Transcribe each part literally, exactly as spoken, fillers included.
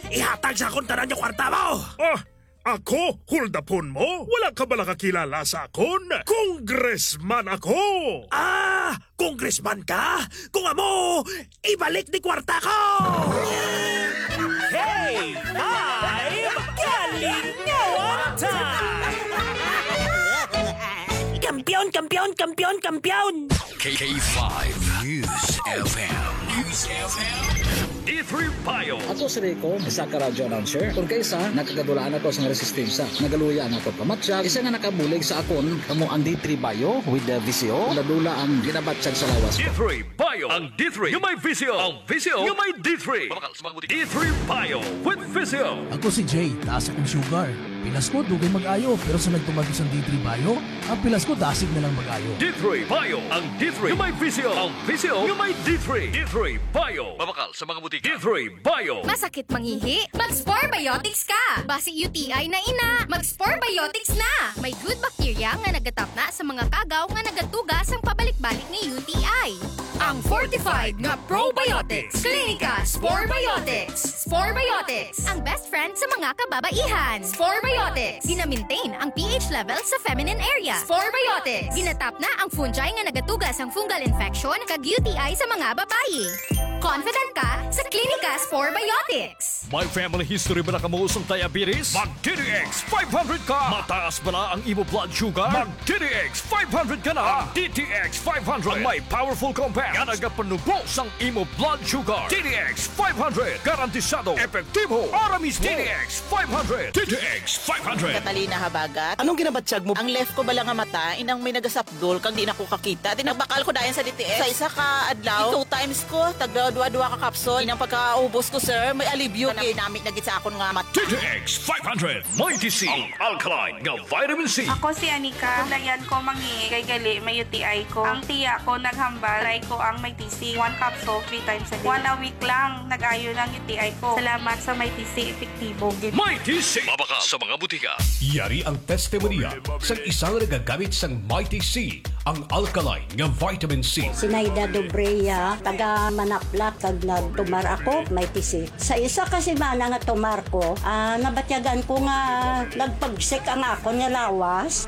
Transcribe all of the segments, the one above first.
ihatag sa akong tanan yung kwarta mo. Ah, ako? Huldapon mo? Wala ka ba nakakilala sa akon? Congressman ako! Ah, congressman ka? Kung amo, ibalik ni kwarta ko! Hey, five! Kalingawan time! Kampiyon, kampiyon, kampiyon, kampiyon! K K five News F M. News F M. D three Bio. Ako si Rico, isa ka radio announcer. Kung kaysa, nakagadulaan ako sa resistensya. Nagaluya ako pamatsyag. Isa nga nakabulig sa akon, kamo ang D three Bio with the V C O. Ladula ang ginabatsyag sa lawas ko. D three Bio. Ang D three, yung may V C O. Ang V C O, yung may D three. D three Bio with V C O. Ako si Jay, taas akong sugar. Pilas ko, dugay mag-ayo. Pero sa nagtumagos ang D three Bio, ang pilas ko, dasig na lang mag-ayo. D three Bio. Ang D three, yung may V C O. Ang V C O, yung may D three. D three Bio. Mabakal sa mga butika. D three Bio. Masakit mangihi? Mag-Spore Biotics ka! Basi U T I na ina, mag-Spore Biotics na! May good bacteria nga nagatap na sa mga kagaw nga nagatugas ang pabalik-balik ni U T I. Ang fortified nga probiotics. Clinica Spore Biotics. Spore Biotics. Ang best friend sa mga kababaihan. Spore Biotics. Gina-maintain ang pH level sa feminine area. Spore Biotics. Ginatap na ang fungi nga nagatugas ang fungal infection kag U T I sa mga babae. Confident ka sa Clinica Spore Biotics. May family history ba na kamuusong diabetes? Mag-D D X five hundred ka! Mataas ba na ang imo blood sugar? Mag-D D X five hundred ka na! Ang D T X five hundred ang may powerful compound nga nagapanubos ang imo blood sugar. D D X five hundred garantisado, epektibo, aramis. D D X five hundred. D D X five hundred. Catalina Habagat, anong ginabatsyag mo? Ang left ko bala nga mata, inang may nagasapdol kang di na ko kakita. Tinagbakal ko dayan sa D T X. Sa isa ka adlaw, two times ko, tagda dua-dua ka kapsol. Inang pagkaubos ko, sir, may alibyo. Kanang dinamit na git sa akon nga mata. D T X five hundred. Mighty C. Ang alkaline nga vitamin C. Ako si Anika. Layan ko mangi kay gali may U T I ko. Ang tiya ko naghambal. Try ko ang may T C. One capsule, three times a day. One a week lang. Nag-ayo ng U T I ko. Salamat sa may T C. Epektibo. Mighty C. Mabaka sa mga butika. Yari ang testimonya sa isang nagagamit sang Mighty C, ang alkaline nga vitamin C. Sinayda Dobreya, taga Manaplak, kag nagtumar ako, may tisi. Sa isa kasi mana nga tumar ko, ah, nabatyagan ko nga nagpagsik ang ako niya lawas.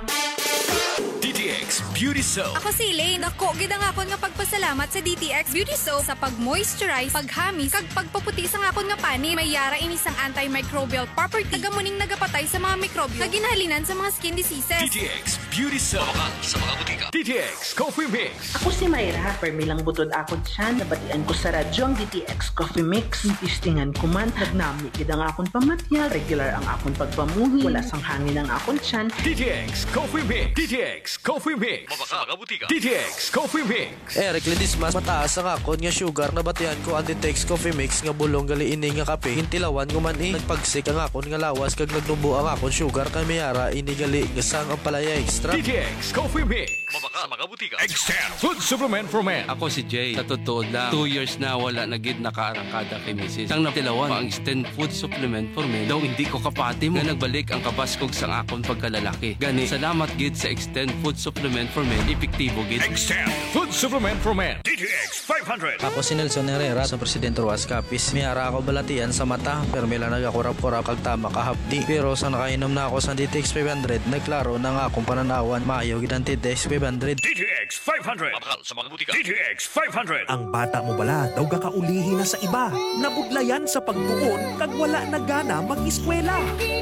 D T X Beauty Soap. Ako si Elaine. Ako, gid ang akon nga pagpasalamat sa D T X Beauty Soap sa pag-moisturize, paghamis, kag pagpaputi sa akon nga pani. May yara inis ang antimicrobial property. Tagamuning nagapatay sa mga mikrobyo. Kaginhalinan sa mga skin diseases. D T X Beauty Soap. Mabakal sa mga butika. D T X Coffee Mix. Ako si Mayra. Permilang butod akon siya. Nabatian ko sa radyo ang D T X Coffee Mix. Tistingan ko man. Nagnami gid ang akon pamatya. Regular ang akon pagpamuhi. Wala sang hangin ang akon tiyan. D T X Coffee Mix. D T X Coffee Mix. Mabaka mga butika. D T X Coffee Mix. Eric Ledismas, mataas ang akon nga sugar na batian ko ang D T X Coffee Mix nga bulong gali ini nga kape. Hintilawan ko man eh. Nagpagsik ang akon nga lawas kag nagnubo ang akon sugar kay mayara ini gali nga sang ang palaya extra. D T X Coffee Mix. Mabaka sa mga butika. Extend Food Supplement for Men. Ako si Jay. Sa totoo lang, two years na wala na gid nakaarangkada kay Missus Sang natilawan pa ang Extend Food Supplement for Men. Daw hindi ko kapati mo nga nagbalik ang kabaskog sang akon pagkalalaki. Gani, salamat gid sa Extend Food Supplement for Men. Epektibo gid. Extend Food Supplement for Men. D T X five hundred. Ako si Nelson Herrera sa Presidente Ruas Capiz. Miyara ako balatian sa mata, pero may lang nagakurap-kurap kag tama kahapdi. Pero sa nakainom na ako sa D T X five hundred, nagklaro na nga akong pananawan. Maayo gid ang D T X five hundred. D T X five hundred. Mabakal sa mga butika. D T X five hundred. Ang bata mo bala, daw gakaulihin na sa iba. Nabudlayan sa pagtuon, kag wala na gana mag-eskwela.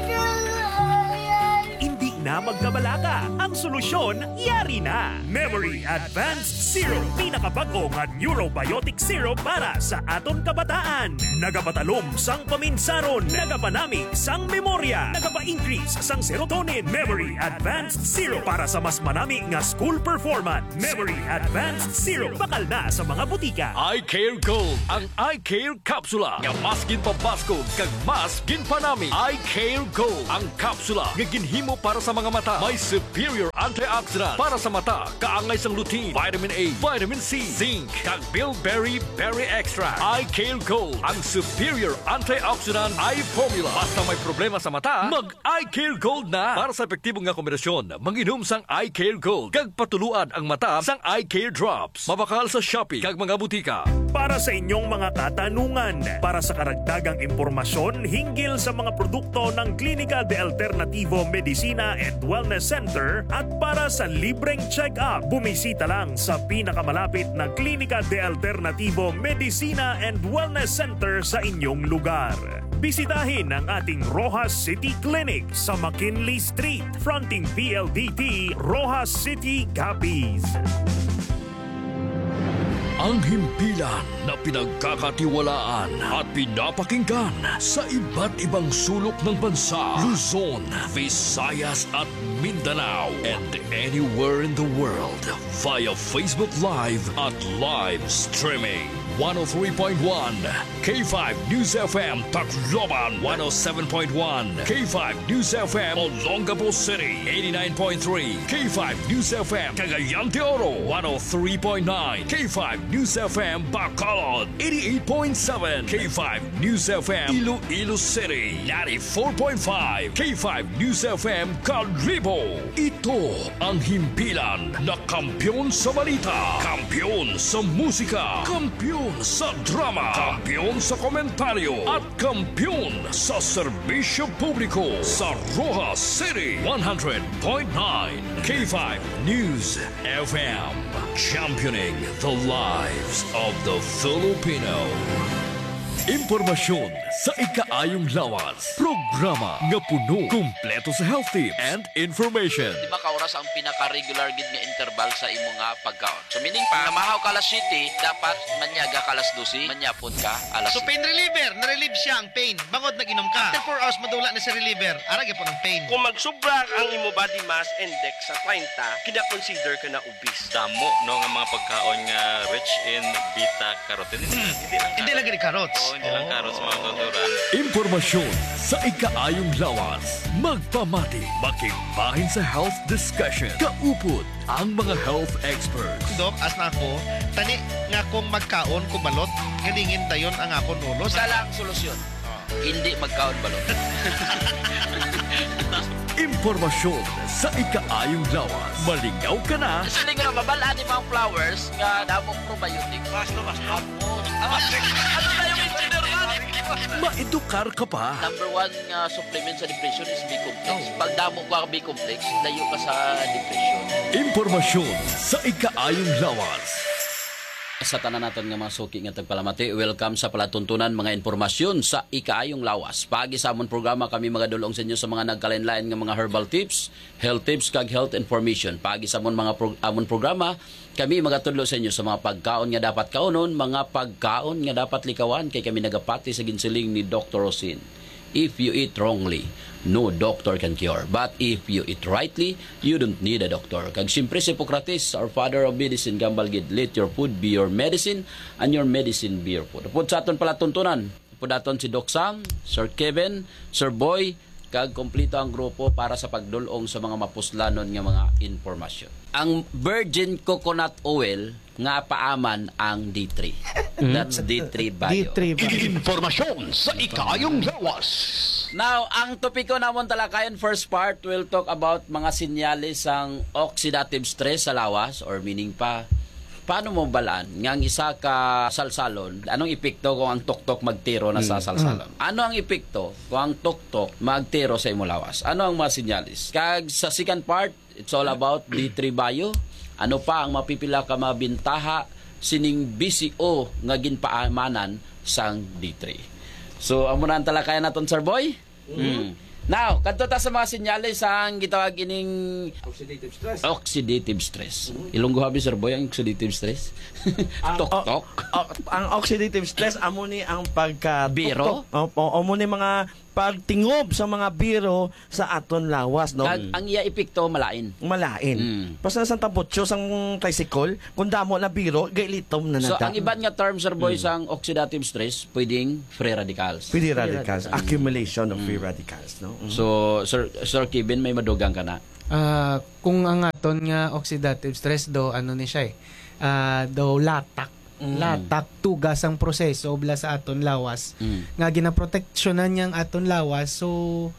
Hindi na magkabalaka. Ang solusyon, yari na. Memory Advanced Syrup. Pinakabago nga Neurobiotic Syrup para sa aton kabataan. Nagapatalom sang paminsaron. Nagapanamig sang memorya. Nagapa-increase sang serotonin. Memory Advanced Syrup para sa mas manami nga school performance. Memory Advanced Syrup. Bakal na sa mga butika. Eye Care Gold. Ang Eye Care Capsula. Nga mas ginpabaskog kag mas ginpanami. Eye Care Gold. Ang kapsula nga ginhimo para sa mga mata. May superior antioxidant para sa mata. Kaangay sang lutein, vitamin A, vitamin C, zinc, kag bilberry berry extract. Eye Care Gold. Ang superior antioxidant eye formula. Basta may problema sa mata, mag Eye Care Gold na. Para sa epektibong nga kombinasyon, manginom sang Eye Care Gold. Kag patuluan ang mata sang Eye Care Drops. Mabakal sa Shopee kag mga butika. para sa inyong mga katanungan. Para sa karagdagang impormasyon hinggil sa mga produkto ng Clínica de Alternativo Medicina and Wellness Center at para sa libreng check-up, bumisita lang sa pinakamalapit na Clínica de Alternativo Medicina and Wellness Center sa inyong lugar. Bisitahin ang ating Rojas City Clinic sa McKinley Street, fronting P L D T, Rojas City, Capiz. Ang himpilan na pinagkakatiwalaan at pinapakinggan sa iba't ibang sulok ng bansa, Luzon, Visayas at Mindanao, and anywhere in the world via Facebook Live at live streaming. one oh three point one K five News F M Tacloban, one oh seven point one K five News F M Olongapo City, eighty-nine point three K five News F M Cagayan de Oro, one oh three point nine K five News F M Bacolod, eighty-eight point seven K five News F M Iloilo City, ninety-four point five K five News F M Calibo. Ito ang himpilan na kampiyon sa balita, kampiyon sa musika, kampiyon sa drama, kampiyon sa komentaryo at kampiyon sa serbisyo publiko sa Rojas City, one hundred point nine K five News F M, championing the lives of the Filipino. Impormasyon sa ikaayong lawas. Programa nga puno, kumpleto sa health tips and information. Di ba kauras ang pinaka-regular gid nga interval sa imo nga pagkaon? So meaning pa, namahaw ka alas siyete, dapat manyaga ka alas dose, manyapon ka alas So pain reliever, na-relieve siya ang pain. Bangod nag-inom ka. After four hours, madula na sa reliever. Aragay po ng pain. Kung magsubra ang imo body mass index sa thirty, kina-consider ka na obese. Damo, no, nga mga pagkaon nga rich in beta-carotene. Hmm. Hindi lang Hindi lang gani carrots. Oo, hindi lang carrots, mga kulturan. Impormasyon sa ikaayong lawas. Magpamati, makigbahin sa health discussion. Kaupod ang mga health experts. Dok, as na ako, tani nga kung magkaon kubalot, ganingin dayon ang akong ulo. Sa lang solusyon. Hindi magkaon balot. Impormasyon sa ikaayong lawas. Malingaw ka na. Sili ko na mabalaan ni mga flowers nga damong probiotics. Basta, basta. Ano na yung engineer man? Maedukar ka pa. Number one nga supplement sa depression is B-complex. Pag damo ko ang B-complex, layo ka sa depression. Impormasyon sa ikaayong lawas. Sa tanan naton nga mga suki nga tagpalamati, welcome sa palatuntunan mga impormasyon sa ikaayong lawas. Pagi sa amon programa kami magadulong sa inyo sa mga nagkalain-lain nga mga herbal tips, health tips kag health information. Pagi sa amon mga pro- amon programa kami magatudlo sa inyo sa mga pagkaon nga dapat kaonon, mga pagkaon nga dapat likawan kay kami nagapati sa ginsiling ni Doctor Rosin. If you eat wrongly, no doctor can cure. But if you eat rightly, you don't need a doctor. Kag siyempre si Hippocrates, our father of medicine, gambal gid, let your food be your medicine and your medicine be your food. Pud sa aton pala tuntunan, pud aton si Doc Sam, Sir Kevin, Sir Boy, kag kompleto ang grupo para sa pagdulong sa mga mapuslanon nga mga informasyon. Ang virgin coconut oil nga paaman ang D three. That's D three Bio. D three Bio. Informasyon sa ikayong lawas. Now, ang topiko namon talakayan first part, we'll talk about mga sinyalis ang oxidative stress sa lawas or meaning pa paano mo balaan nga ang isa ka salsalon, anong epekto kung ang tuktok magtiro na sa salsalon? Ano ang epekto kung ang tuktok magtiro sa imo lawas? Ano ang mga sinyalis? Kag sa second part, it's all about D three Bio. Ano pa ang mapipila ka mabintaha sining B C O nga ginpaamanan sang D three. So amo na ang talakayan naton, Sir Boy. Mm-hmm. Mm. Now, kadto ta sa mga sinyalis ang gitawag ining oxidative stress. Oxidative stress. Mm-hmm. Ilonggo habi, Sir Boy, ang oxidative stress. Tok-tok. Ang oxidative stress amo ni ang pagka biro. Opo, amo ni mga pagtingob sa mga biro sa aton lawas, no? Kag ang iya epekto malain. Malain. Mm. Pas na sa tabotso sang tricycle, kung damo na biro, gailitom na nata. So ang iban nga term, Sir Boy, mm. sang oxidative stress, pwedeng free radicals. Free radicals, accumulation of free mm. radicals, no? Mm. So Sir Sir Kevin, may madugang ka na. Uh, kung ang aton nga oxidative stress do ano ni siya eh. Uh, do latak Mm. latak tugas ang proseso bla sa aton lawas mm. nga ginaproteksyonan niyang aton lawas, so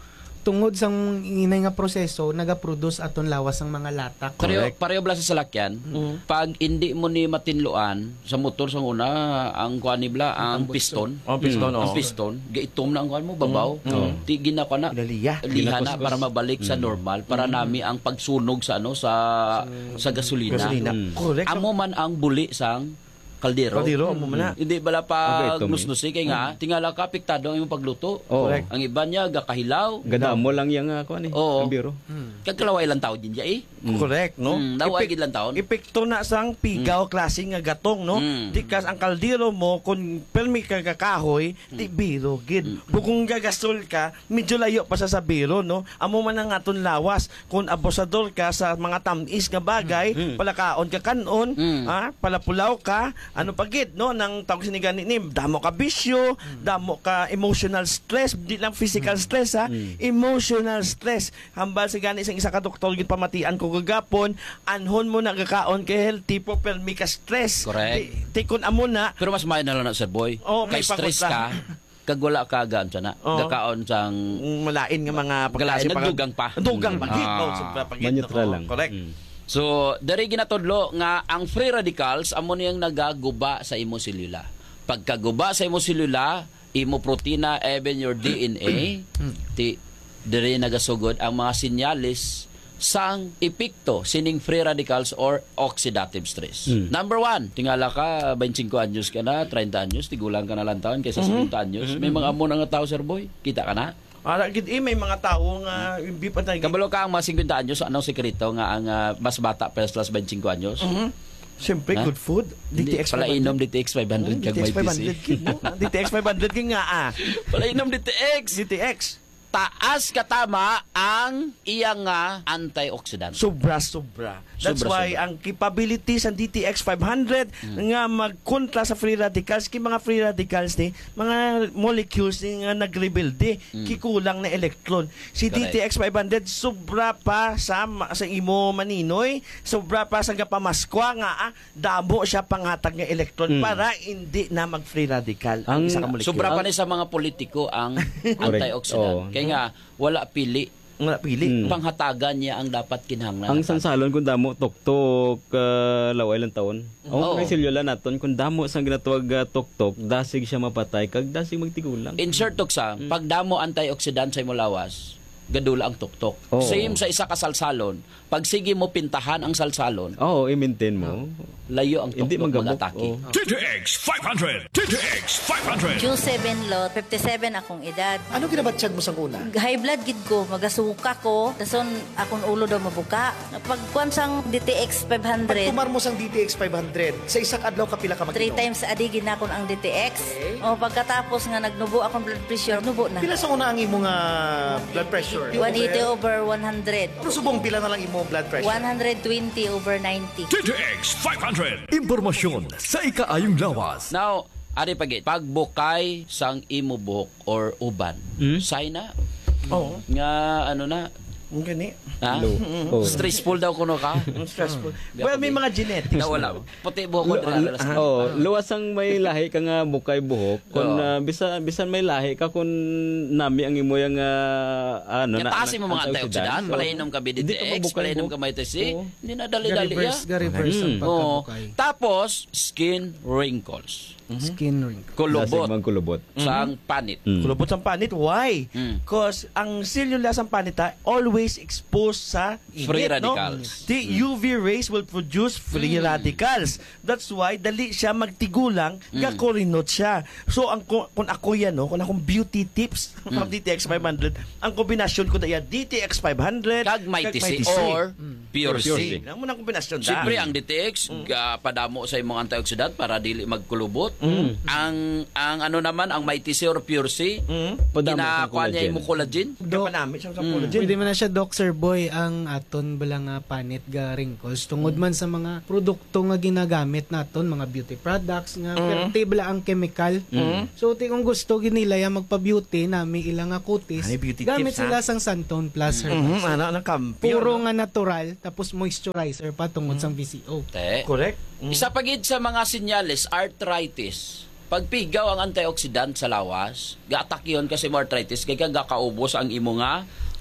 tungod sa inay nga proseso naga-produce aton lawas ang mga latak. Pareho, pareho bala sa salakyan. Mm-hmm. Pag hindi mo ni matinluan sa motor sa una, ang kuan ni bla, ang piston. Oh, piston, Ang oh. piston, gaitom na ang kuan mo babaw. Mm. Ti gina ko na. Liha. Liha na para mabalik sa normal para nami ang pagsunog sa ano sa sa gasolina. Gasolina. Mm. Correct. Amo man ang buli sang kaldero. Kaldero, amo man na. Hindi bala pa Okay, Tommy. nusnusi kay nga tingala ka apektado ang imong pagluto. Oo. Correct. Ang iba niya gakahilaw. Gadamo lang yung ako ni. Oo. Ang biro. Kagkalaway lang taon din eh. Correct, no? Mm, daway Epek- gid lang taon. Epekto na sang pigaw klase nga gatong, no? Mm. Di kas ang kaldero mo kung permi ka kakahoy, di biro gid. Bukong gagasol ka, medyo layo pa sa sa biro, no? Amo man ang aton lawas kung abusador ka sa mga tamis nga bagay, palakaon ka kanon, ha? Palapulaw ka, ano pa gid, no? Nang tawag sinigan ni damo ka bisyo, damo ka emotional stress, di lang physical stress, ha? Emotional stress. Hambal sa gani isang isa ka doktor gid pamatian ko gagapon, anhon mo na gakaon kay healthy po pero may ka stress. Correct. Tikon amo na. Pero mas mayo na lang na sir boy. Oh, Kay may stress pakunta. ka, kag wala ka gaan na. Oo. Gakaon sang malain nga mga galain pagklase na pag- dugang pa. Dugang pa gid, Ah. oh, sobra pa gid, Manyutra no? lang. Correct. So, dari ginatudlo nga ang free radicals amo niyang nagaguba sa imo selula. Pagkaguba sa imo selula, imo protina even your D N A, ti dari nagasugod ang mga sinyalis sang epekto sining free radicals or oxidative stress. Mm. Number one, tingala ka, twenty-five anyos ka na, thirty anyos, tigulang ka na lang taon kaysa Mhm. seventy anyos. May mga amo na nga tao, sir boy. Kita ka na? Ara gid eh, may mga tawo nga hindi pa tayo. Kabalo ka ang mga fifty anyos, anong sekreto nga ang ah, mas bata plus plus twenty-five anyos? Mhm. Siyempre, Ha? good food. D T X Pala inom D T X five hundred kag may D T X five hundred T C. gid, no? D T X five hundred gid nga ah. Pala inom D T X. D T X. Taas katama ang iyang nga antioxidant. Sobra-sobra. That's Sobra-sobra. why ang capabilities ng D T X five hundred nga magkontra sa free radicals, kay mga free radicals ni mga molecules ni nga nag-rebuild di, kikulang na electron. Si D T X five hundred sobra pa sa sa imo maninoy, sobra pa sa pamaskwa nga ah, damo siya pangatag nga electron Mm. para hindi na mag-free radical ang, Ang- isa ka molecule. Sobra pa ni sa mga politiko ang antioxidant. Oo. Kaya nga, wala pili. Wala pili. Mm. Panghatagan niya ang dapat kinahanglan. Ang sansalon kung damo tuktok uh, laway lang taon. Oo. Ang kay silyola naton kung damo sang ginatawag uh, tuktok, dasig siya mapatay kag dasig magtigulang. Insert tok sa, pag damo antioxidant sa imo lawas, gadula ang tuktok. Oo. Same sa isa ka salsalon. Pag sige mo pintahan ang salsalon, Oo, i-maintain mo. layo ang Hindi tuktok magabok, mag-atake. oo. T T X five hundred! T T X five hundred! Q seven lot, fifty-seven akong edad. Ano ginabatsyag mo sa una? High blood gid ko, magasuka ko, dason akong ulo daw mabuka. Pagkuan sang D T X five hundred, Pagtumar mo sang D T X five hundred, sa isang adlaw ka pila ka mag three times a day gid na akong ang D T X. O pagkatapos nga nagnubo akong blood pressure, nubo na. Pila sa una ang imong ah, blood pressure? one eighty over one hundred. Ano subong pila na lang imong blood pressure? one twenty over ninety. T T X five hundred! Impormasyon sa ikaayong lawas. Now, ari pagit, pagbukay sang imo buhok or uban, sign na. Oo. Nga ano na, Ang gani. ha? Low. Oh. Stressful daw kuno ka. Stressful. Well, may mga genetics. Na wala. Puti buhok ko dira. Oh, luwas ang may lahi ka nga bukay buhok. Kung Oo. uh, bisan bisan may lahi ka kun nami ang imo yang uh, ano Kaya taas mo mga antioxidant, palainom ka B D T Hindi ka X, mabukay palainom buhok. ka may T C, Oo. hindi na dali-dali ya. Ga-reverse, ga-reverse ang Oo. pagkabukay. Tapos, skin wrinkles. Skin ring. Kulubot. Dasig magkulubot. Sang panit. Mm. Kulubot sa panit. Why? Mm. Because ang cellula sa panita always exposed sa init, Free no? radicals. The U V rays will produce free Mm. radicals. That's why dali siya magtigulang, Mm. gakorinot siya. So ang kung, kung ako yan, no, kung akong beauty tips Mm. from D T X five hundred, ang kombinasyon ko daya D T X five hundred Kag may T C or Pure C. Ang munang kombinasyon da. Siyempre, ang D T X, ga, padamo sa imong antioxidant para dili magkulubot. Ang ang ano naman, ang may T C or Pure C, Padamo sa ginakuha niya collagen. yung collagen. Dok, panamit siya sa Mm. collagen. Pwede man na siya Doc Sir Boy ang aton bala nga panit ga wrinkles tungod man sa mga produkto nga ginagamit naton, mga beauty products nga Mm. pertibla ang chemical. Mm. So ti kung gusto ginila ya magpa-beauty nami ilang nga kutis, Ay, beauty gamit tips, sila ha? sang Santone Plus Mhm, Herbal. ano, ano, kampiyon. Puro nga natural tapos moisturizer pa tungod sang V C O. Te. Correct. Mm. Isa pagid sa mga senyales, arthritis. Pagpigaw ang antioxidant sa lawas, ga-attack yun kasi mo arthritis, kaya gakaubos ang imo nga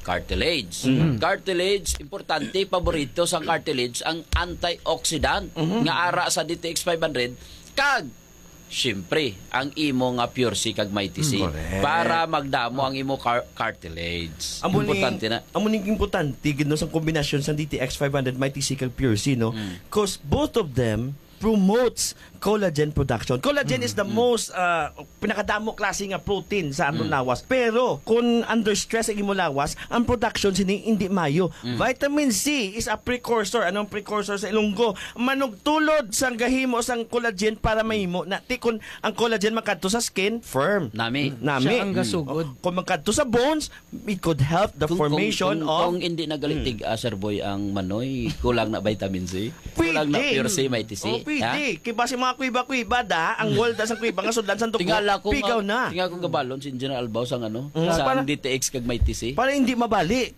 cartilage. Mhm. Cartilage, importante, paborito sa cartilage ang antioxidant nga ara sa D T X five hundred kag syempre ang imo nga Pure C kag Mighty C Mm, correct. para magdamo ang imo car- cartilage. Amo ni Importante na. amo ning importante gid no sa kombinasyon sa D T X five hundred Mighty C kag Pure C no. Cause both of them promotes collagen production. Collagen is the most uh, pinakadamo klase nga protein sa atong lawas. Pero kung under stress ang imo lawas, ang production sini hindi mayo. Vitamin C is a precursor. Anong precursor sa ilunggo? Manugtulod sang gahimo sang collagen para mahimo na tikon ang collagen makadto sa skin firm. Nami. Nami. Siya ang gasugod. Mm. Kung magkadto sa bones, it could help the Kung- formation kung, of kung, kung hindi nagalitig ah, Sir Boy ang manoy, kulang na vitamin C. Kulang na Pwede. Pure C, Mighty C. Oh, pwede. Ha? Kaya basi mga kuiba-kuiba da, ang world da sa kuiba nga sudlan sa tuko, Tingala ko pigaw nga, na. tingala ko gabalon si General Albaw sang ano, Mm. sa Para- D T X kag Mighty C. Para hindi mabali.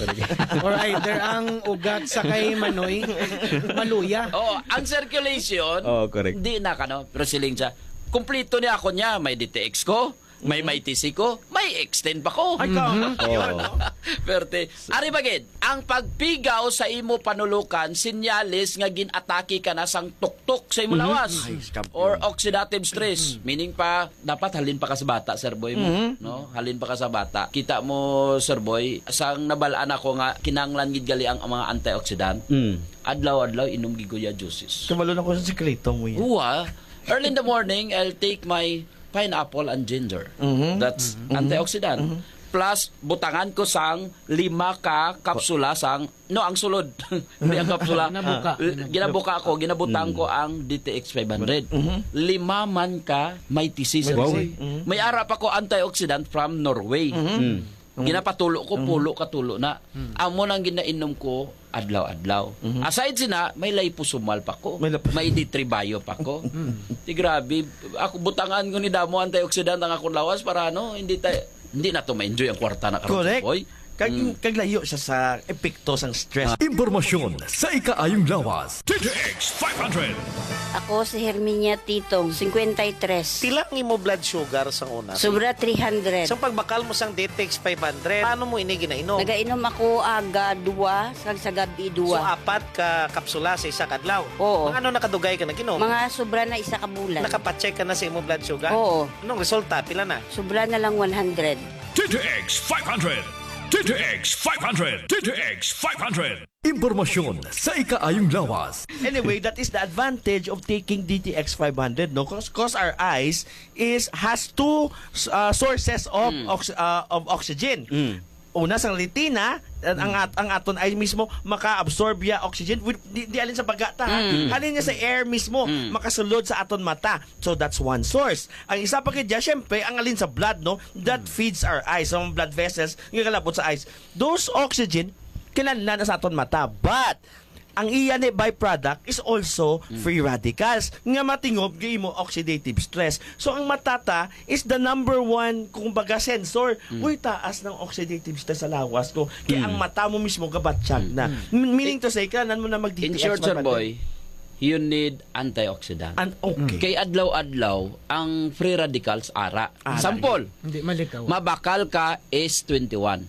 Or either ang ugat sa kay Manoy, maluya. Oo, ang circulation, Oh, correct. hindi na kano, pero siling siya, kumplito niya ako niya, may D T X ko, may Mighty C ko, may extend pa ko. Ay, ka. Oh. Perte, ari bagid, ang pagpigaw sa imo panulukan, sinyalis nga ginatake ka na sang tuktok sa imo lawas. Or oxidative stress, meaning pa dapat halin pa ka sa bata, Sir Boy mo, Mhm. no? Halin pa ka sa bata. Kita mo, Sir Boy, sang nabalaan ako nga kinanglan gid gali ang mga antioxidant. Mm. Adlaw-adlaw inom gid ko ya juices. Kabalo na ko sa sikreto mo yan. Uwa, early in the morning, I'll take my pineapple and ginger. Mhm. That's Mhm. antioxidant. Mhm. Plus, butangan ko sang lima ka kapsula sang, no, ang sulod. Hindi ang kapsula. Ginabuka. L- Ginabuka ko, ginabutang ko ang D T X five hundred. Lima man ka Mighty C. Sir Wow. Boy. May arap ako antioxidant from Norway. Mm. Ginapatulo ko, pulo katulo na. Amo nang ginainom ko, adlaw-adlaw. Aside sina, may liposomal pa ko. May, D three bio pa ko. Di grabe. Ako butangan ko ni damo antioxidant ang akong lawas para ano, hindi tayo, hindi na to ma-enjoy ang kwarta na karon. Correct. Boy. Kag, kaglayo siya sa epekto sang stress. Impormasyon sa ikaayong lawas. D T X five hundred. Ako si Herminia Titong, fifty-three. Pila ang imo blood sugar sa una? Sobra three hundred. Sa pagbakal mo sang D T X five hundred, paano mo ini ginainom? Nagainom ako aga duwa, sag sa gabi So duwa. apat ka kapsula sa isa kadlaw. Oo. Mga ano nakadugay ka naginom? Mga sobra na isa ka bulan. Nakapacheck ka na sa imo blood sugar? Oo. Anong resulta? Pila na? Sobra na lang one hundred. D T X five hundred. D T X five hundred. D T X five hundred. Impormasyon sa ikaayong lawas. Anyway, that is the advantage of taking D T X five hundred, no? Cause, cause our eyes is has two uh, sources of ox- uh, of oxygen. Una sa retina, ang at, ang aton ay mismo maka-absorb ya oxygen with, di, di alin sa bagata, ha? Mm. Halin niya sa air mismo, makasulod sa aton mata. So that's one source. Ang isa pa kaya, syempre, ang alin sa blood, no? That feeds our eyes, some blood vessels, yung kalapot sa eyes. Those oxygen, kinahanglan na sa aton mata. But ang iya ni byproduct is also free radicals nga matingob gay mo oxidative stress. So ang matata is the number one kumbaga sensor. Uy, taas ng oxidative stress sa lawas ko. Kaya ang mata mo mismo gabatsyag na. M- Meaning to say, kailangan mo na mag-D In T X. short, Sir Boy, you need antioxidant. An- okay. Kay adlaw-adlaw, ang free radicals ara. Ara. Sample, Hindi malikaw. mabakal ka is twenty-one.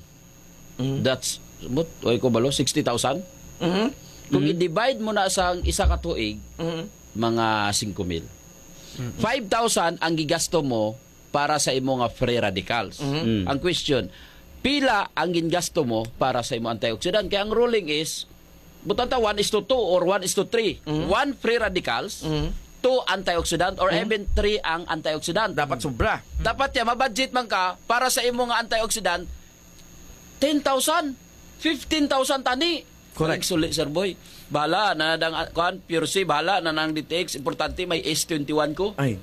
That's, but, oy ko balo, sixty thousand? Kung i-divide mo na sa isa ka tuig, mga five mil. five thousand ang gigasto mo para sa imo nga free radicals. Ang question, pila ang gingasto mo para sa imo antioxidant? Kaya ang ruling is, butanta one is to two or one is to three. one free radicals, two antioxidant, or even three ang antioxidant. Dapat sobra. Dapat ya, mabudget man ka para sa imo nga antioxidant, ten thousand, fifteen thousand tani. Correct. Sulit, Sir Boy. Bahala na nang kuan Pure C, bahala na nang D T X. Importante may S twenty-one ko. Ay.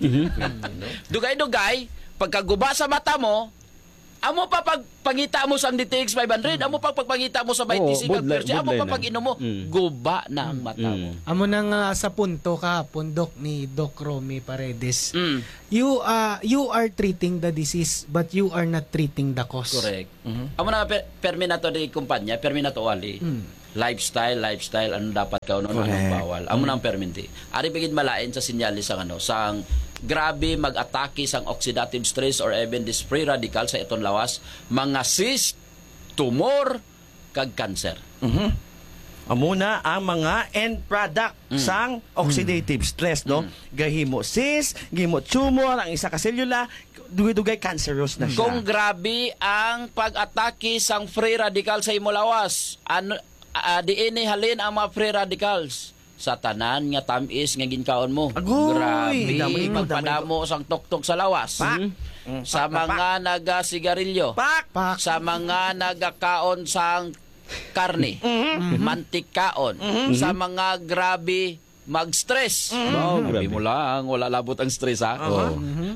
Dugay-dugay, pagkaguba sa mata mo, amo pa pagpangita mo sa D T X five hundred, amo pa pagpangita mo sa Mighty C kag Pure C, amo pa pag-inom mo, guba na ang mata mo. Amo nang uh, sa punto kahapon, Doc, ni Doc Romy Paredes. Mm. You uh, you are treating the disease but you are not treating the cause. Correct. Amo na per, permi na to di kumpanya, permi na to wali. Lifestyle, lifestyle, ano dapat ka, ano, anong bawal. Amo nang perminti. Ari bigid malain sa sinyalis sang ano, sang grabe mag-atake sang oxidative stress or even this free radical sa iton lawas, mga cyst tumor, kag cancer. Mhm. Amo na ang mga end product Mm. sang oxidative stress, no? Gahimo cyst, gahimo tumor, ang isa ka selula, dugay-dugay cancerous na siya. Kung grabe ang pag-atake sang free radical sa imo lawas, ano uh, diini halin ang mga free radicals sa tanan nga tamis nga ginkaon mo. Agoy! Grabe Damay mo, magpadamo sang tuktok sa lawas. Pak! Mm. Sa mga naga-sigarilyo. Pak! Pak! Sa mga nagakaon sang karne. Mhm. Mantikaon. Mhm. Sa mga grabe mag-stress. Mhm. Oh, grabe. Sabi mo lang, wala labot ang stress ha. Aha. Oh.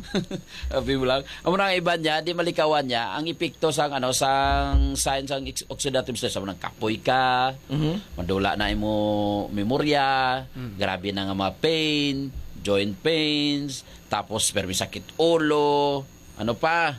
Sabi mo lang. Amo nang iban niya, di malikawan niya ang epekto sang ano sang signs sang ex- oxidative stress. Amo nang kapoy ka, Mhm. madula na imo memorya, grabe na nga mga pain, joint pains, tapos permi sakit ulo, ano pa?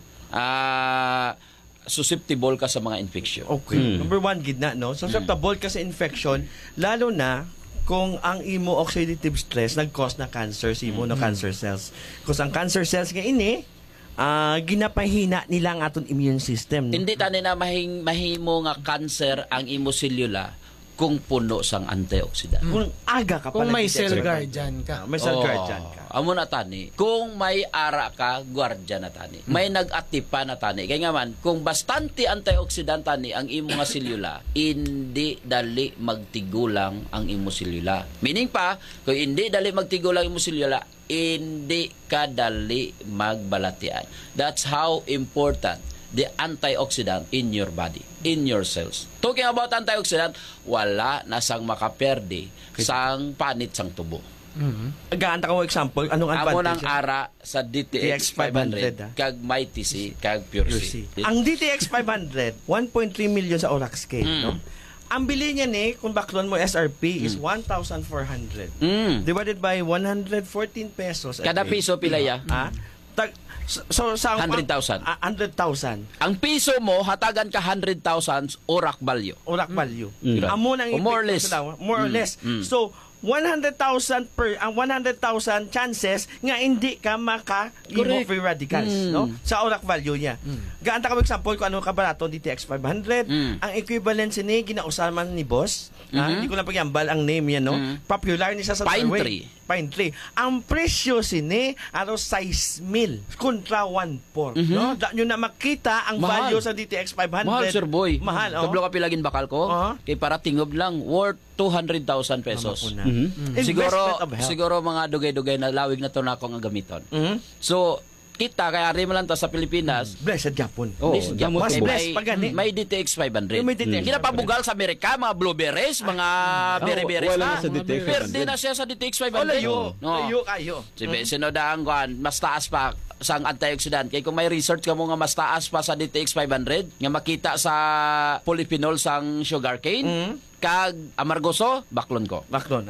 Ah, susceptible ka sa mga infection. Okay. Number one, gid na, no? Susceptible ka sa infection, lalo na kung ang imo oxidative stress nag-cause na cancer sa imo no cancer cells. Kasi ang cancer cells nga ini, ah ginapahina nila ang aton immune system. No? Hindi tani na mahing, mahimo nga cancer ang imo selula kung puno sang antioxidant. Kung aga ka pa Kung may nag-detect cell ka. guardian ka. Ah, may cell Oo. guardian ka. Amo na tani. Kung may ara ka, guardian na tani. May nag-atipa na tani. Kaya nga man, kung bastante antioxidant tani ang imo nga selula, hindi dali magtigulang ang imo selula. Meaning pa, kung hindi dali magtigulang imo selula, hindi ka dali magbalatian. That's how important the antioxidant in your body, in your cells. Talking about antioxidant, wala na sang makaperde sang panit sang tubo. Mm-hmm. Agaanta ko example, anong Amo nang advantage? ara sa D T X five hundred ah. kag Mighty C kag Pure C. Ang D T X five hundred, one point three million sa Oraxcade, Mm. no? Ang bili niya ni, kung baklon mo S R P, is one thousand four hundred. Mm. Divided by one hundred fourteen pesos. a Kada day. piso pila ya? Ah? Tag, so, so, sa one hundred thousand. Ah, one hundred thousand. Ang piso mo hatagan ka one hundred thousand orak value. Orak value. Mm. Amo nang O more or less. epekto sa lawa. More or Mm. less. Mm. So, one hundred thousand per ang one hundred thousand chances nga hindi ka maka Correct. free radicals, Mm. no? Sa orak value niya. Gaanta ka example kung ano kabarato D T X five hundred, Mm. ang equivalent ni ginausaman ni boss, ah, Mhm. hindi ko lang pagyambal ang name yan, no? Mm. Popular ni sa Pine Norway. tree. Pine tree. Ang presyo sini aro six mil kontra one four, Mhm. no? Da nyo na makita ang Mahal. value sa D T X five hundred. Mahal, sir boy. Mahal, oh. Kablo ka pilagin bakal ko. Oo. Kay para tingob lang worth two hundred thousand pesos. Mama ko na. Mhm. Mm. Siguro Investment of health. siguro mga dugay-dugay na lawig na to na ako nga gamiton. Mhm. So kita kaya ari mo lang to sa Pilipinas. Blessed Japon. Oh, Blessed Japon. Mas Kay blessed may, pag gani. may D T X five hundred. May D T X Hindi na pabugal sa Amerika, mga blueberries, mga berry-berries wala na. na sa D T X five hundred. Pwede na siya sa D T X five Oh, hundred. layo. No. Layo kayo. Sibe, sinodaan ko, mas taas pa sang antioxidant. Kaya kung may research ka mo nga mas taas pa sa D T X five hundred, nga makita sa polyphenol sang sugarcane, kag amargoso, baklon ko. Baklon.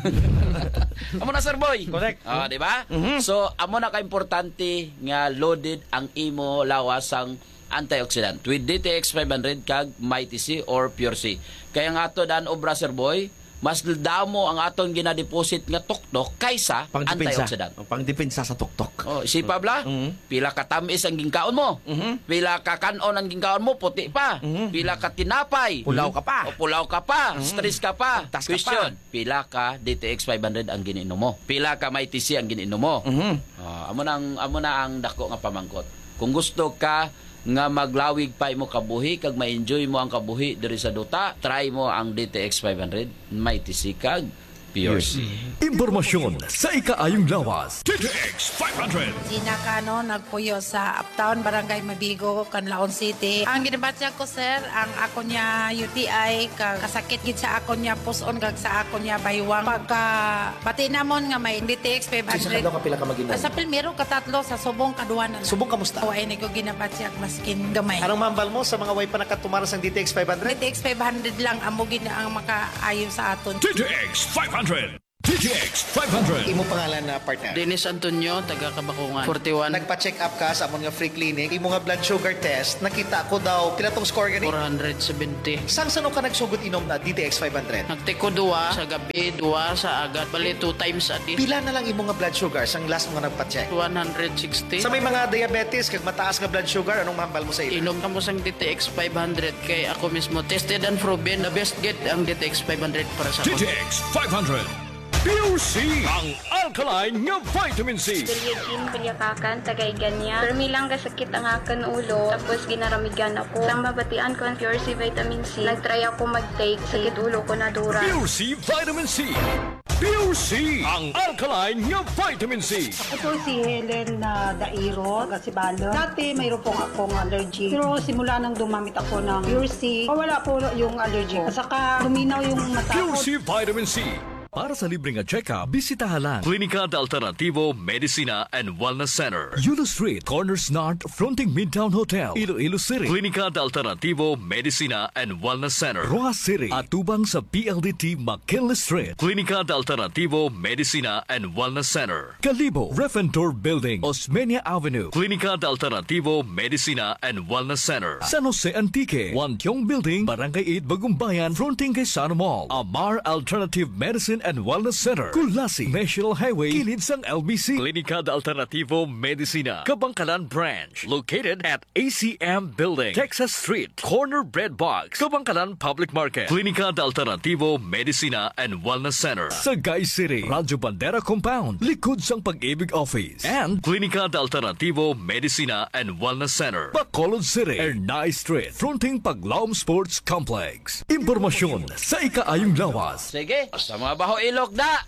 Amo na, sir boy. Correct. Ah, di ba? Mhm. So, amo na ka-importante nga loaded ang imo lawas sang antioxidant with D T X five hundred kag Mighty C or Pure C. Kaya nga ato daan obra, sir boy, mas damo ang aton gina-deposit nga tuktok kaysa Pangdepensa. antioxidant. O, pangdepensa sa tuktok. Oh, isipa bla, pila ka tamis ang gingkaon mo. Pila ka kanon ang gingkaon mo, puti pa. Pila ka tinapay. Pulaw ka pa. O pulaw ka pa, stress ka pa. Tas ka Question, pila ka D T X five hundred ang giniinom mo? Pila ka Mighty C ang giniinom mo? Ah, amo na ang amo na ang dako nga pamangkot. Kung gusto ka nga maglawig pa imo kabuhi kag ma-enjoy mo ang kabuhi diri sa duta, try mo ang D T X five hundred, Mighty C kag Pure C. Impormasyon sa ikaayong lawas. D T X five hundred. Gina Cano, nagpuyo sa Uptown, Barangay Mabigo, Canlaon City. Ang ginabatya ko, sir, ang ako niya U T I, kag kasakit gid sa ako niya puson, kag sa ako niya baywang. Pagka pati namon nga may D T X five hundred. Sa kapila ka maginan? Sa Pilmero, katatlo, sa Subong, kaduan na. Subong kamusta? Huwag ni ko ginabatya, maskin gamay. Anong mambal mo sa mga way pa nakatumaras ng D T X five hundred? D T X five hundred lang, amo gina ang makaayo sa aton. D T X five hundred. D T X five hundred. Imo pangalan na partner? Dennis Antonio, taga Kabakungan. forty-one. Nagpa-check up ka sa amon nga free clinic. Imo nga blood sugar test, nakita ko daw, pila tong score gani? four seventy. Sang sano ka nagsugod inom na D T X five hundred? Nagtiko duwa sa gabi, duwa sa agat. Bali, two times a day. Pila na lang imo nga blood sugar sang last mo nga nagpa-check? one sixty. Sa may mga diabetes, kag mataas nga blood sugar, anong mahambal mo sa ila? Inom ka mo sang D T X five hundred kay ako mismo. Tested and proven, the best get ang D T X five hundred para sa D ako. T X five hundred. Pure C, ang alkaline nga vitamin C. Eugene Pilyakakan, tagay ganya. Pero milang kasakit ang akan ulo, tapos ginaramigan ako. Sang mabatian ko ang Pure C Vitamin C, nagtry ako mag-take, sakit ulo ko na dura. Pure C Vitamin C. Pure C, ang alkaline nga vitamin C. Ito si Helen na Dairo, Gasibalo. Dati mayroon pong akong allergy. Pero simula nang dumamit ako ng Pure C, wala po yung allergy. At saka luminaw yung mata ko. Pure C Vitamin C. Para sa libreng nga check-up, bisitahan lang Klinika de Alternativo Medicina and Wellness Center, Yulo Street, Corners North, fronting Midtown Hotel, Iloilo City. Klinika de Alternativo Medicina and Wellness Center, Rojas City, atubang sa P L D T McKinley Street. Klinika de Alternativo Medicina and Wellness Center, Calibo, Refentor Building, Osmeña Avenue. Klinika de Alternativo Medicina and Wellness Center, San Jose Antique, Wantiong Building, Barangay eight, Bagumbayan, fronting kay Sana Mall. Amar Alternative Medicine and Wellness Center, Kulasi, National Highway, kilid sang L B C. Klinika de Alternativo Medicina, Kabangkalan Branch, located at A C M Building, Texas Street, Corner Bread Box, Kabangkalan Public Market. Klinika de Alternativo Medicina and Wellness Center, Sagay City, Radyo Bandera Compound, likod sang Pag-ibig Office. And Klinika de Alternativo Medicina and Wellness Center, Bacolod City, Ernay Street, fronting Paglaom Sports Complex. Impormasyon sa ikaayong lawas. Sige, sa mga baho ilok na.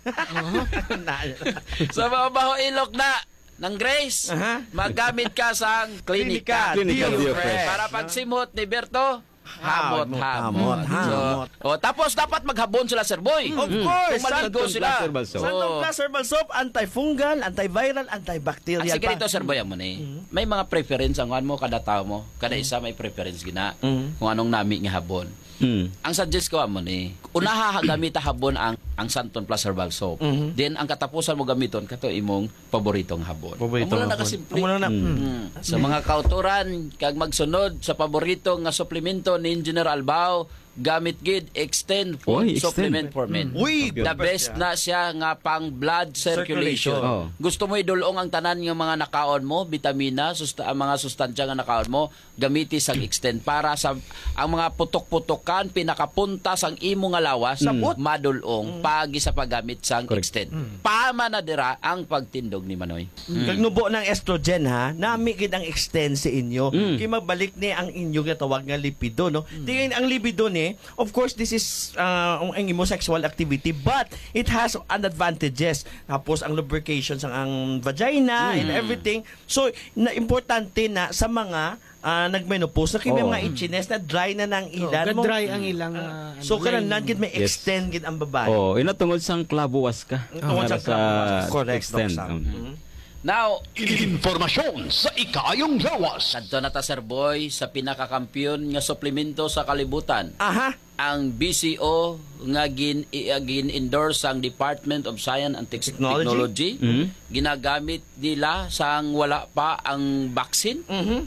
Sa mga baho ilok na ng Grace, magamit ka sa klinika. Klinika Dio Dio Fresh. Fresh. Para pag simot ni Berto, hamot, hamot. Hamot, hamot. So, oh, tapos dapat maghabon sila, Sir Boy. Of course. Kung maligo sila. Santol Plus Herbal Soap, antifungal, antiviral, antibacterial. Ah, sige dito, Sir Boy, mo ni. May mga preference ang ano mo, kada tao mo. Kada isa may preference gina. Kung anong nami nga habon. Mm. Ang suggest ko mo ni, unaha gamit habon ang ang Santon Plus Herbal Soap. Mm-hmm. Then ang katapusan mo gamiton kato imong paboritong habon. Paboritong Amo na habon. nakasimple. Amo na na. Mm. Sa mga kauturan kag magsunod sa paboritong nga suplemento ni Engineer Albao, gamit gid Extend Food Oy, Extend. Supplement for Men. Uy, the best na siya nga pang blood circulation. Circulation. Oh. Gusto mo idulong ang tanan nga mga nakaon mo, bitamina, susta ang mga sustansya nga nakaon mo, gamiti sang Extend para sa ang mga putok-putokan pinakapunta sang imo nga lawas Sabot. madulong pagi sa paggamit sang Extend. Paama na dira ang pagtindog ni Manoy. Kag nubo ng estrogen ha, nami gid ang extend sa inyo. Mm. Kay magbalik ni ang inyo nga tawag nga lipido no. Tingin ang lipido ni, of course this is uh, ang imo sexual activity but it has an advantages. Tapos ang lubrication sa ang vagina Mm. and everything. So na importante na sa mga uh, nagmenopause na kay may Oh. mga itchiness na dry na ng ilan mo. Dry ang ilang uh, So ano, kanan line. gid may Yes. extend gid ang babae. Oh, inatungod sang klabuwas ka. Tungod Para sa klabuwas. Correct, extend. Doc Sam. Um, Now, Informasyon sa ikaayong lawas. kadto na ta, Sir Boy, sa pinakakampiyon nga suplemento sa kalibutan. Aha. Ang B C O nga gin gin endorse ang Department of Science and Tex- Technology. Technology, Mhm. ginagamit nila sang wala pa ang vaccine.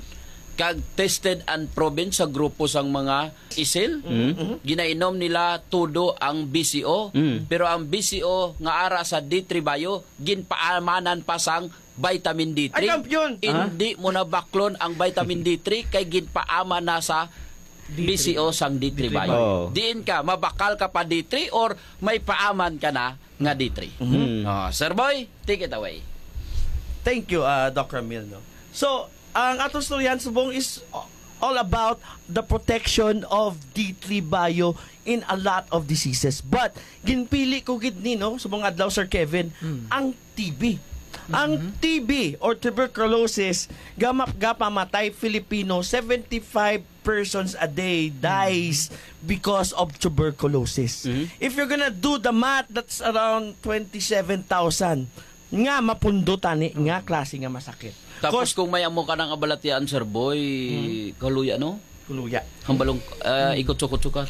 Kag tested and proven sa grupo sang mga isil. Ginainom nila tudo ang B C O, pero ang B C O nga ara sa D three Bio ginpaamanan pa sang vitamin D three. Ay, kampiyon! Hindi mo na baklon ang vitamin D three kay ginpaama na sa B C O sang D three Bio. Oh. Diin ka, mabakal ka pa D three or may paaman ka na nga D three. Oh, Sir Boy, take it away. Thank you, uh, Doctor Mil. No? So, ang atong storyan subong is all about the protection of D three Bio in a lot of diseases. But, ginpili ko gid ni, no, subong adlaw, Sir Kevin, ang T B. Ang T B or tuberculosis, gamap gapamatay Filipino, seventy-five persons a day dies because of tuberculosis. If you're gonna do the math, that's around twenty-seven thousand. Nga mapundutan ni, nga klase nga masakit. Tapos kung may amo ka ng abalatian, Sir Boy, kaluya, no? Kuluya. Hambalong, uh, ikot-sukot-sukat.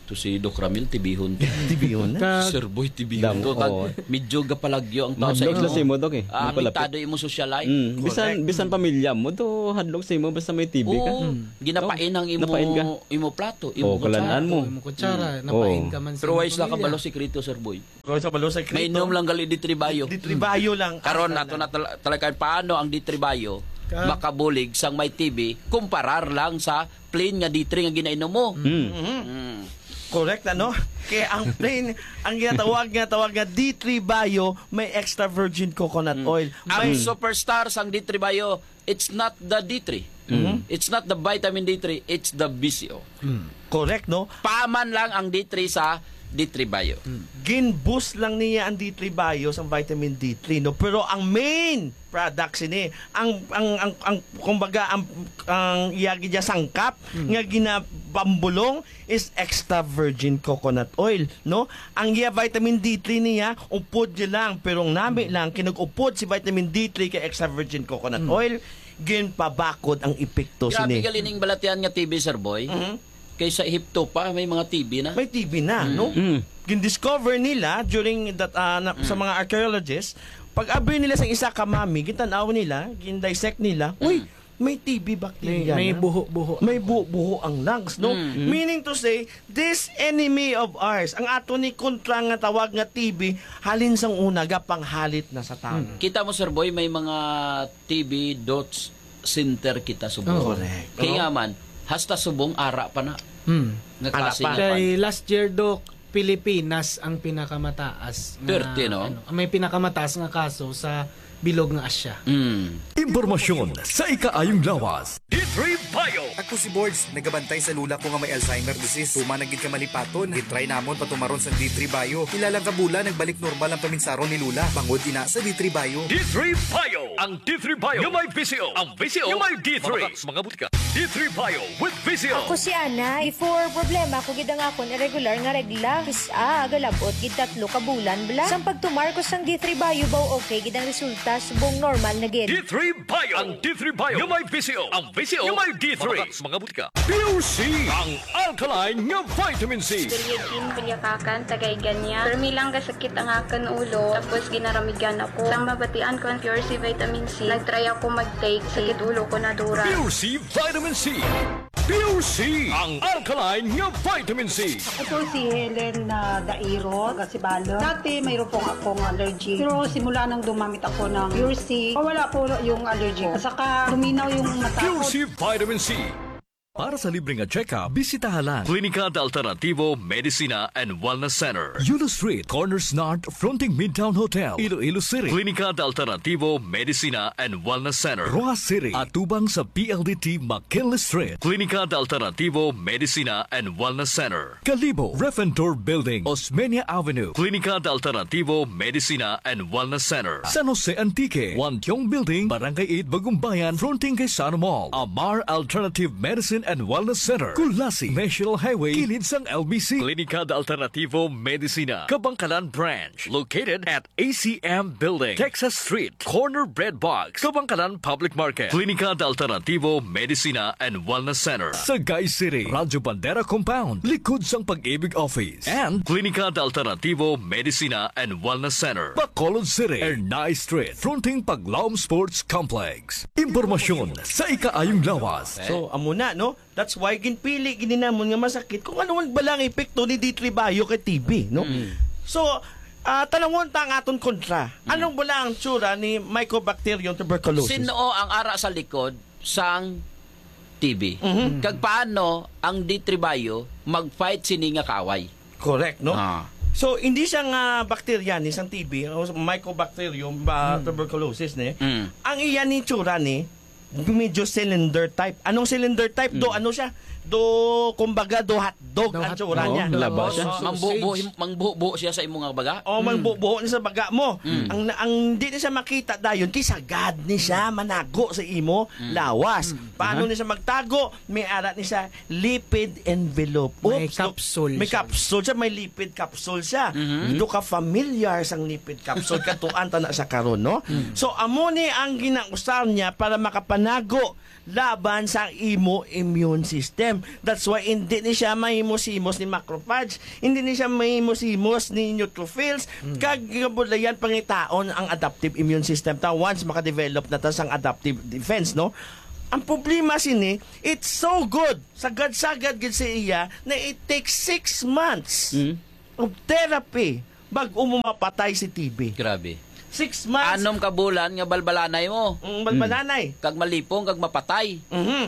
To si Doc Ramil, tibihon. Tibihon na? Sir Boy, tibihon to. Oo. Medyo gapalagyo ang tao sa Hadlok imo. sa imo, Dok, eh. Ah, Napalapit. amitado imo social life. Mm, bisan bisan pamilya mo to hadlok sa imo basta may T V ka. Oo, ginapain ang imo Napain ka. imo plato, Oh, imo kalanaan mo. Imo kutsara, Mm. napain Oo. ka man sa Pero wais lang pamilya. kabalo sekreto, Sir Boy. Kung sa balo sa May inom lang gali di tribayo. Di tribayo lang. Karon nato na tal- talaga paano ang di tribayo Ka- makabulig sang may T V kumparar lang sa plain nga D three nga ginainom mo. Mhm. Mm. Correct, ano? Kaya ang plain, ang ginatawag nga tawag nga D three Bio, may extra virgin coconut oil. Ang May, superstar sang D three Bio, it's not the D three. Mhm. It's not the vitamin D three, it's the B C O. correct, no? Paman lang ang D three sa D three Bio. Gin-boost lang niya ang D three Bio sa vitamin D three, no? Pero ang main products ini, ang ang ang, ang kumbaga ang ang iyagi dia sangkap nga ginabambulong is extra virgin coconut oil, no? Ang iya vitamin D three niya upod niya lang, pero ang nami lang kinag-upod si vitamin D three kay extra virgin coconut oil, ginpabakod ang epekto Grabe sini. galining balatian nga T V, Sir Boy. Kaysa Hipto pa, may mga T V na. May T V na, no? Gin-discover nila during that uh, na, sa mga archaeologists, pag abi nila sa isa ka mami, gitanaw nila, gin-dissect nila, uy, may T B bacteria May, may na. buho-buho. May buho-buho ang lungs, no? Mm. Meaning to say, this enemy of ours, ang ato ni kontra nga tawag nga T B, halin sang una gapang halit na sa tao. Kita mo, Sir Boy, may mga T V dots center kita subong. Oh, correct. Kaya nga man, hasta subong ara pa na. Hmm. Nga klase nga Kay pan. last year, Doc, Pilipinas ang pinakamataas. nga, thirty, no? ano, may pinakamataas nga kaso sa bilog nga Asya. Mm. Impormasyon sa ikaayong lawas. D three Bio. Ako si Boards, nagabantay sa lula ko nga may Alzheimer disease. Tumanagid ka malipaton, gitry namon patumaron sa D three Bio. Ilang kabula, nagbalik normal ang paminsaron ni Lula. Bangod ina sa D three Bio. D three Bio. Ang D three Bio yung may V C O. Ang V C O yung may D three. Mga, mga butika. D three Bio with V C O. Ako si Ana, before problema ko gid ang akon irregular nga regla. Kisa galabot gid tatlo ka bulan bla. Sang pagtumar ko sang D three Bio baw okay gid ang resulta subong normal na gid. D three Bio. Ang D three Bio yung may V C O. Ang V C O yung may D three. Mga, mga butika. Pure C. Ang alkaline nga vitamin C. Periodin, pilyakakan, tagay ganya. Permilang kasakit ang akan ulo, tapos ginaramigan ako. Sang mabatian ko ang Pure C Vitamin C, nagtry ako mag-take, sakit ulo ko na dura. Pure C Vitamin C. Pure C. Ang alkaline nga vitamin C. Ako po si Helen na Dairo, Gasibalo. Dati mayroon po akong allergy. Pero simula nang dumamit ako ng Pure C, wala po yung allergy ko. Saka luminaw yung mata ko. Pure C Vitamin C. Para sa libreng check-up, bisitahan lang Klinika de Alternativo Medicina and Wellness Center, Yulo Street, Corners North, fronting Midtown Hotel, Iloilo City. Klinika de Alternativo Medicina and Wellness Center, Rojas City, at tubang sa P L D T McKinley Street. Klinika de Alternativo Medicina and Wellness Center, Calibo, Refentor Building, Osmeña Avenue. Klinika de Alternativo Medicina and Wellness Center, San Jose Antique, Wantiong Building, Barangay eight, Bagumbayan, fronting kay Sana Mall. Amar Alternative Medicine and Wellness Center, Kulasi, National Highway, kilid sang L B C. Klinika de Alternativo Medicina, Kabangkalan Branch, located at A C M Building, Texas Street, Corner Bread Box, Kabangkalan Public Market. Klinika de Alternativo Medicina and Wellness Center, Sagay City, Radyo Bandera Compound, likod sang Pag-ibig Office, and Klinika de Alternativo Medicina and Wellness Center, Bacolod City, Ernay Street, fronting Paglaom Sports Complex. Impormasyon sa ikaayong lawas. So, amo na, no? That's why ginpili gininamon nga masakit kung ano man balang epekto ni D three Bio kay T B, no? So, uh, talangon ta ang aton kontra. Anong bala ang tsura ni Mycobacterium tuberculosis? Sino ang ara sa likod sang T B? Kag paano ang D three Bio mag-fight sini nga kaway? Correct, no? Ah. So, hindi siya nga bacteria ni sang T B, o Mycobacterium ba, tuberculosis ni. Ang iyan ni tsura ni medyo cylinder type. Anong cylinder type? Do ano siya? Do kumbaga do hotdog ang tsura niya. Laba siya. Mangbubo mangbubo siya sa imong baga. O mangbubuo niya sa baga mo. Ang ang di na siya makita dayon ti sagad ni siya manago sa imo lawas. Paano ni siya magtago? May ara ni siya lipid envelope. May Oops, capsule May siya. capsule siya, may lipid capsule siya. Do ka familiar sang lipid capsule katuan ta na sa karon, no? So amo ni ang ginausar niya para makapanago laban sa imo immune system. system. That's why hindi ni siya mahimos-himos ni macrophage, hindi ni siya mahimos-himos ni neutrophils. Mm. Kagabulayan pangitaon ang adaptive immune system ta once maka-develop na ta sang adaptive defense, no? Ang problema sini, it's so good, sagad-sagad gid sa iya na it takes six months mm. of therapy bago mapatay si T B. Grabe. Six months. Anom ka bulan nga balbalanay mo. Mm, balbalanay. Mm. Kag malipong, kag mapatay. Mm-hmm.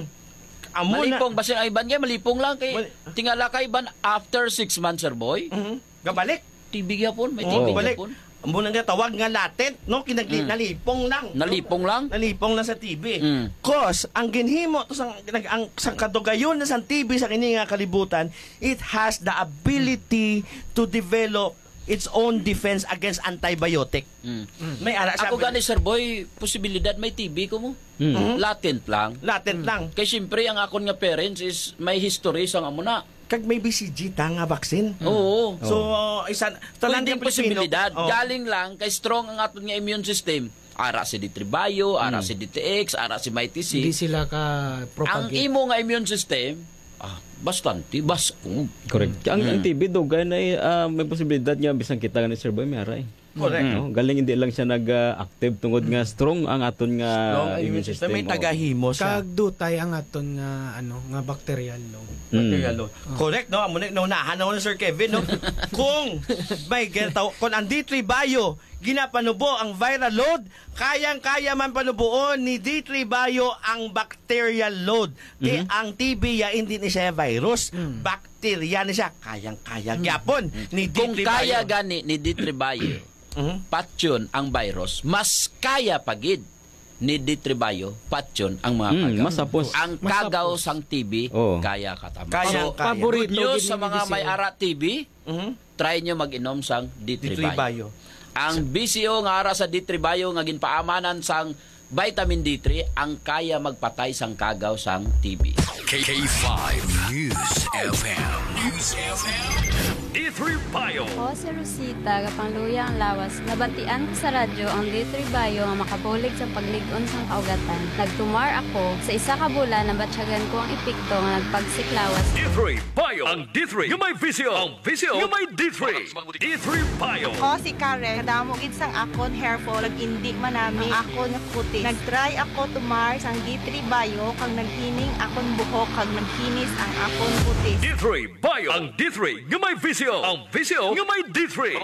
Amo malipong, na. basin ay iban nga, malipong lang kay Mal- tingala kay iban after six months, sir boy. Mm-hmm. Gabalik. T B gyapon, may T Oh, B gyapon. Amo na nga tawag nga latent, no? Kinag mm. nalipong lang. Nalipong lang? Nalipong lang sa T B. Mm. Cause, ang ginhimo to sang, ang, sang kadugayon na sang T B sa kini nga kalibutan, it has the ability to develop its own defense against antibiotic. Mm. Mm. May ara siya. Ako gani, sir boy, posibilidad may T B ko mo. Mm. Latent lang. Latent mm. lang. Kay siyempre, ang akon nga parents is may history sang amo na. Kag may B C G ta nga vaccine. Mm. Oo. So, uh, isa, tanan din posibilidad. Oh. Galing lang, kay strong ang aton nga immune system. Ara si D three Bio, ara mm. si D T X, ara si Mighty C. Hindi sila ka propagate. Ang imo nga immune system, ah, bastante, bas. Oh. Correct. Ang, mm. ang T B dugay na uh, may posibilidad nga bisang kita nga ni Sir Boy may aray. Correct. No? Galing hindi lang siya nag-active tungod nga strong ang aton nga strong immune system. May tagahimo siya. Kag dutay ang aton nga ano nga bacterial load. Mm. Bacterial load. Oh. Correct, no? Amo na naunahan na Sir Kevin, no? Kung may getaw kung ang D three Bio ginapanubo ang viral load, kayang-kaya man panubuon ni D three Bio ang bacterial load. Mm-hmm. Di ang T B ya hindi ni siya virus, mm. bacteria ni siya, kayang-kaya gyapon mm. ni D three Bio. Kung kaya gani ni D three Bio, mm-hmm. patyon ang virus, mas kaya pagid ni D three Bio, patyon ang mga mm, kagaw. Masapos. Ang kagaw sang T B, oh. kaya katama. Kaya, so, kaya. Good news sa mga may ara T B, mm-hmm. try nyo mag-inom sang D three Bio. Ang B C O nga ara sa D three Bio nga ginpaamanan sang vitamin D three ang kaya magpatay sang kagaw sang T B. K five News F M. News F M. D three Bio. Ako si Rosita, kapangluya ang lawas. Nabatian ko sa radyo ang D three Bio nga makabulig sa pagligon sang kaugatan. Nagtumar ako sa isa ka bulan na batsyagan ko ang epekto nga nagpagsiklawas. D three Bio. Ang D three nga may visio. Ang visio nga may D three. D three Bio. Ako si Karen. Kadamog sang akon hair fall. Nag-indi manami akon nga kutis. Nag-try ako tumar sang D three Bio kang naghining akon buhok kag naghinis ang akon kutis. D three Bio. Ang D three nga may visio. Ang visio nga may D three.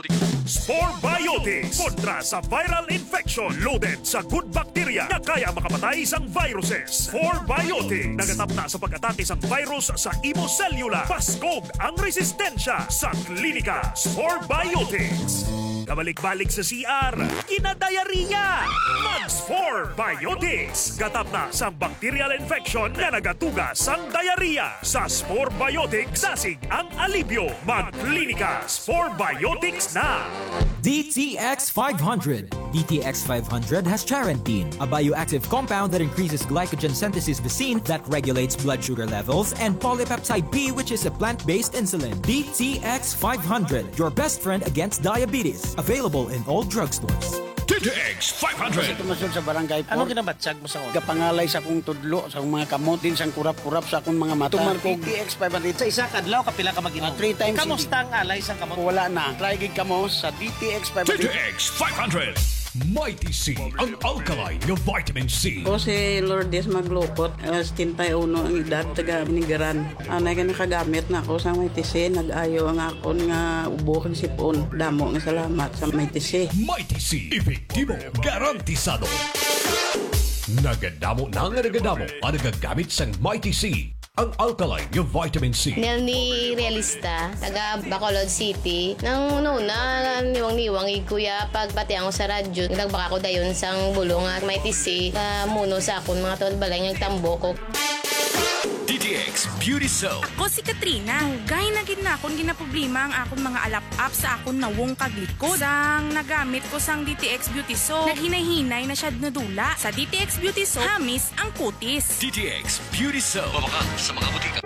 Spore Biotics kontra sa viral infection loaded sa good bacteria na kaya makapatay sang viruses. Spore Biotics nagatap na sa pag-atake sang virus sa imo cellula. Paskog ang resistensya sa klinika. Spore Biotics. Kabalik-balik sa C R, kinadayariya. Mag-Spore Biotics. Gatap na sa bacterial infection na nagatuga sang diarrhea. Sa Spore Biotics, dasig ang alibyo. Mag-klinika. Spore Biotics na. D T X five hundred. D T X five hundred has charantine, a bioactive compound that increases glycogen synthesis Vicine that regulates blood sugar levels, and polypeptide B, which is a plant-based insulin. D T X five hundred, your best friend against diabetes. Available in all drugstores. D T X five hundred. Kasi tumasod sa barangay po. Ano kinabatsag mo sa ako? Kapangalay sa akong tudlo, sa akong mga kamot, din sa kurap-kurap sa akong mga mata. Tumarkog. D T X five hundred. Sa isa kadlaw, kapila ka mag-inom? Uh, three times. Kamusta ang alay sa kamot? Wala na. Try gig ka mo sa D T X five hundred. D T X five hundred. Mighty C, ang alkaline ng vitamin C. Ako si Lourdes Maglupot, alas tintayuno ang edad, taga Binigaran. Anay ka nakagamit na ako sa Mighty C, nag-ayo ang akon nga ubo kang sipon. Damo nga salamat sa Mighty C. Mighty C, epektibo, garantisado. Nagadamo na nga nagadamo ang nagagamit sa Mighty C. Ang alkaline yung vitamin C. Nel ni Realista, taga Bacolod City. Nang una, niwang-niwang kuya, pagpati ako sa radyo, nagbaka ko dayon sang bulong at may tisi, uh, muno sa akon mga tawad balay ng tambo ko. D T X Beauty Soap. Ako si Katrina. Gay na gid na akong ginaproblema ang akong mga alap-up sa akong nawong kaglikod. Sang nagamit ko sang D T X Beauty Soap, naghinay-hinay na siya nadula. Sa D T X Beauty Soap, hamis ang kutis. D T X Beauty Soap. Mabakan sa mga butika.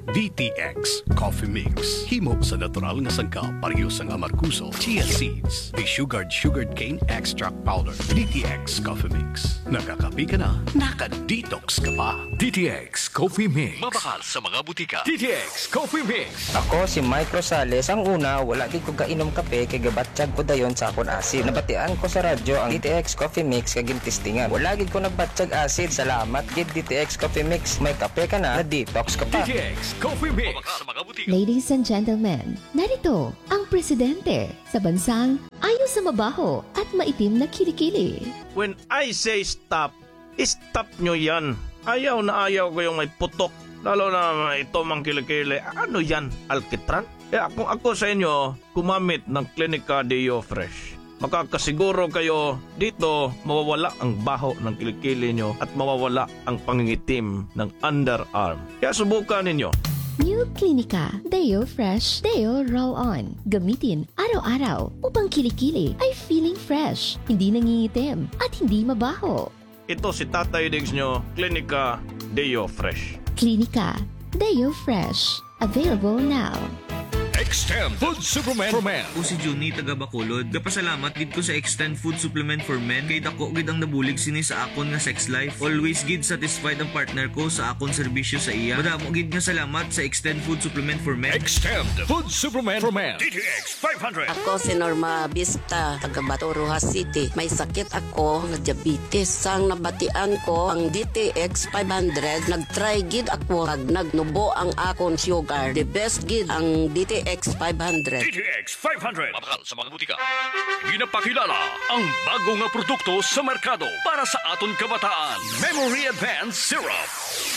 D T X Coffee Mix. Himo sa natural nga sangkap, pareho sang amarkuso, chia seeds, desugared sugared cane extract powder. D T X Coffee Mix. Nakakapi ka na, naka-detox ka pa. D T X Coffee Mix. Mabakal sa mga butika. D T X Coffee Mix. Ako si Mike Rosales. Ang una, wala gid ko kainom kape kay gabatsyag ko dayon sa akon asid. Nabatian ko sa radyo ang D T X Coffee Mix kag gintistingan. Wala gid ko nagbatsyag asid. Salamat gid D T X Coffee Mix. May kape ka na, na-detox ka pa. D T X Coffee Mix. Ladies and gentlemen, narito ang presidente sa bansang ayaw sa mabaho at maitim na kilikili. When I say stop, stop nyo yan. Ayaw na ayaw ko yung may putok. Lalo na ito mang kilikili. Ano yan? Alkitran? Kaya kung ako sa inyo, kumamit ng Clinica Deo Fresh. Makakasiguro kayo dito mawawala ang baho ng kilikili nyo at mawawala ang pangingitim ng underarm. Kaya subukan ninyo. New Clinica Deo Fresh Deo Roll-On. Gamitin araw-araw upang kilikili ay feeling fresh, hindi nangingitim at hindi mabaho. Ito si Tatay Diggs nyo, Clinica Deo Fresh. Clinica Deo Fresh. Available now. Extend Food Supplement for Men. O si Juni taga Bacolod. Gapasalamat gid ko sa Extend Food Supplement for Men kay dako gid ang nabulig sini sa akon nga sex life. Always gid satisfied ang partner ko sa akon serbisyo sa iya. Madamo gid nga salamat sa Extend Food Supplement for Men. Extend Food Supplement for Men. D T X five hundred. Ako si Norma Vista, taga Bato, Rojas City. May sakit ako nga diabetes. Sang nabatian ko ang D T X five hundred, nagtry gid ako kag nagnubo ang akon sugar. The best gid ang D T X five hundred. D T X five hundred. Mabakal sa mga butika. Ginapakilala ang bago nga produkto sa merkado para sa aton kabataan. Memory Advanced Syrup.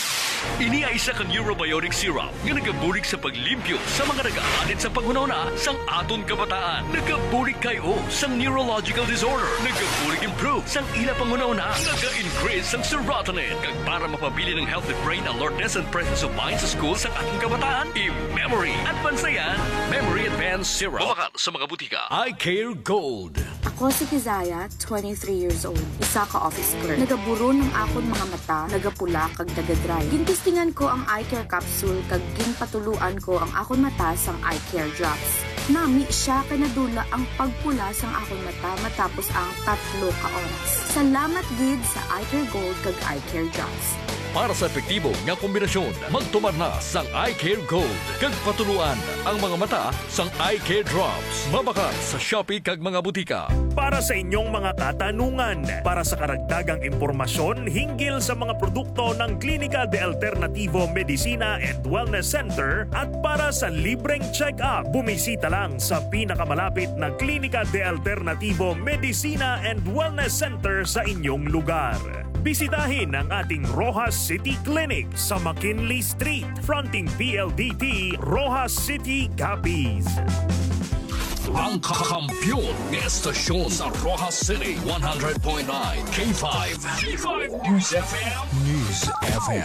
Ini ay isa ka neurobiotic syrup nga nagabulig sa paglimpyo sa mga nag-aalit sa paghunauna sang aton kabataan. Nagabulig kayo sang neurological disorder. Nagabulig improve sang ila pangunauna. Naga-increase sang serotonin. Kag para mapabili ng healthy brain alertness and presence of mind sa school sang aton kabataan. I-Memory Advanced yan. Memory Advanced Syrup. Mabakal sa mga butika. I Care Gold. Ako si Kizaya, twenty-three years old. Isa ka office clerk. Nagaburo ng akon mga mata, nagapula kag nagadry. Gintistingan ko ang eye care capsule kag ginpatuluan ko ang akon mata sang eye care drops. Nami siya kay nadula ang pagpula sang akon mata matapos ang tatlo ka oras. Salamat gid sa Eye Care Gold kag Eye Care Drops. Para sa epektibo nga kombinasyon, magtumar na sang Eye Care Gold. Kag patuluan ang mga mata sang Eye Care Drops. Mabakal sa Shopee kag mga butika. Para sa inyong mga katanungan, para sa karagdagang impormasyon hinggil sa mga produkto ng Clínica de Alternativo Medicina and Wellness Center at para sa libreng check-up, bumisita lang sa pinakamalapit na Clínica de Alternativo Medicina and Wellness Center sa inyong lugar. Bisitahin ang ating Rojas City Clinic sa McKinley Street, fronting P L D T, Rojas City, Capiz. Ang kakampiyon ng estasyon sa Rojas City, one hundred point nine K five. K five News F M. News F M.